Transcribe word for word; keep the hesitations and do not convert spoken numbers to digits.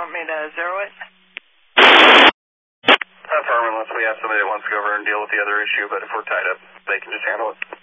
want me to zero it? Not firm unless we have somebody that wants to go over and deal with the other issue, but if we're tied up, they can just handle it.